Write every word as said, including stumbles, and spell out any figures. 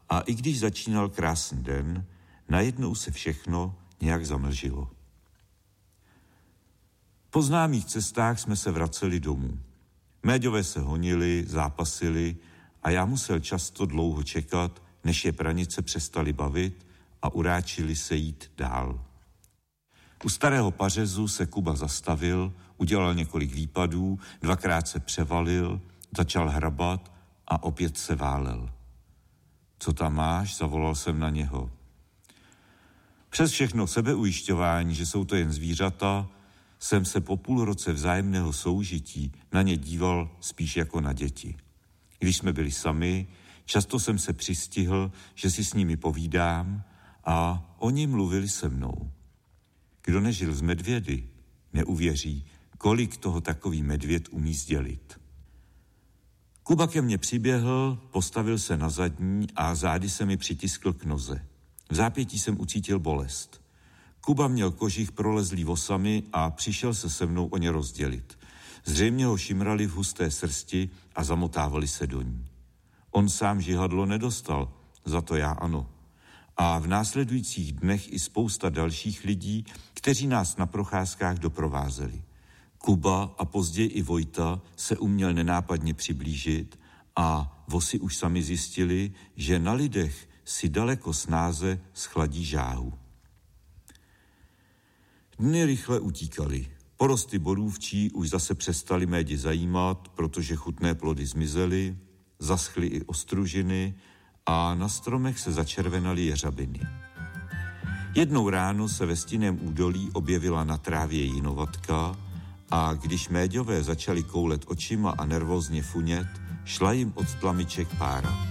a i když začínal krásný den, najednou se všechno nějak zamlžilo. Po známých cestách jsme se vraceli domů. Méďové se honili, zápasili a já musel často dlouho čekat, než je pranice přestali bavit a uráčili se jít dál. U starého pařezu se Kuba zastavil, udělal několik výpadů, dvakrát se převalil, začal hrabat a opět se válel. Co tam máš? Zavolal jsem na něho. Přes všechno sebeujišťování, že jsou to jen zvířata, jsem se po půl roce vzájemného soužití na ně díval spíš jako na děti. Když jsme byli sami, často jsem se přistihl, že si s nimi povídám a oni mluvili se mnou. Kdo nežil s medvědy, neuvěří, kolik toho takový medvěd umí sdělit. Kuba ke mně přiběhl, postavil se na zadní a zády se mi přitiskl k noze. V zápětí jsem ucítil bolest. Kuba měl kožich prolezlý vosami a přišel se se mnou o ně rozdělit. Zřejmě ho šimrali v husté srsti a zamotávali se do ní. On sám žihadlo nedostal, za to já ano. A v následujících dnech i spousta dalších lidí, kteří nás na procházkách doprovázeli. Kuba a později i Vojta se uměl nenápadně přiblížit a vosi už sami zjistili, že na lidech si daleko snáze schladí žáhu. Dny rychle utíkaly. Porosty borůvčí už zase přestaly médi zajímat, protože chutné plody zmizely, zaschly i ostružiny a na stromech se začervenaly jeřabiny. Jednou ráno se ve stinném údolí objevila na trávě jinovatka a když méďové začali koulet očima a nervózně funět, šla jim od tlamiček pára.